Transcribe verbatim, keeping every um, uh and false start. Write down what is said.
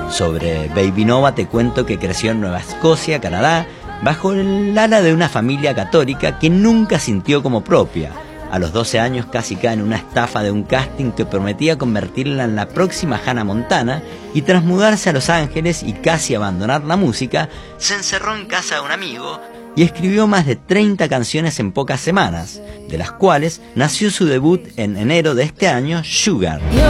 Sobre Baby Nova te cuento que creció en Nueva Escocia, Canadá, bajo el ala de una familia católica que nunca sintió como propia. A los doce años casi cae en una estafa de un casting que prometía convertirla en la próxima Hannah Montana, y tras mudarse a Los Ángeles y casi abandonar la música, se encerró en casa de un amigo y escribió más de treinta canciones en pocas semanas, de las cuales nació su debut en enero de este año, Sugar.